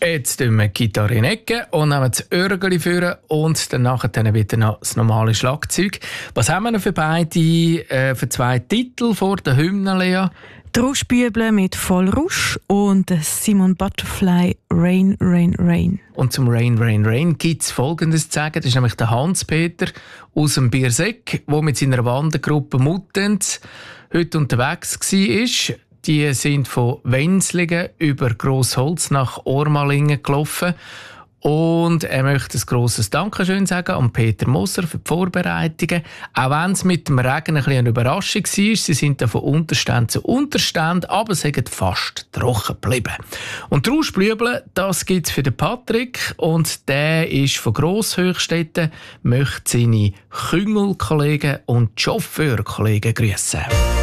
Jetzt tun wir die Gitarre in die Ecke und nehmen das Örgeli vor und danach wieder noch das normale Schlagzeug. Was haben wir noch für für 2 Titel vor der Hymne, Lea? Die Rauschbüble mit «Voll Rausch» und Simon Butterfly «Rain, Rain, Rain». Und zum «Rain, Rain, Rain» gibt es Folgendes zu sagen. Das ist nämlich der Hans-Peter aus dem Bierseck, der mit seiner Wandergruppe Muttens heute unterwegs war. Die sind von Wenslingen über Grossholz nach Ormalingen gelaufen. Und er möchte ein grosses Dankeschön sagen an Peter Moser für die Vorbereitungen. Auch wenn es mit dem Regen eine Überraschung war. Sie sind da von Unterstand zu Unterstand, aber sie sind fast trocken geblieben. Und die Rauschblüble, das gibt es für den Patrick. Und der ist von Grosshöchstetten, möchte seine Küngelkollegen und Chauffeurkollegen grüßen.